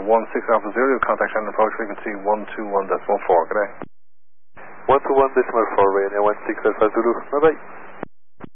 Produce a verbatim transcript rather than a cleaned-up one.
one six Alpha Zulu, contact Shannon approach frequency one two one decimal four, good day. one two one decimal four, radio one six Alpha Zulu, bye bye.